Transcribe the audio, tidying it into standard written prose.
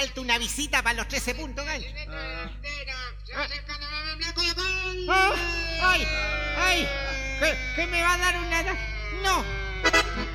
falta una visita para los 13 puntos, gancho. ¡Ay! ¡Ay! ¿Qué me va a dar una...? No.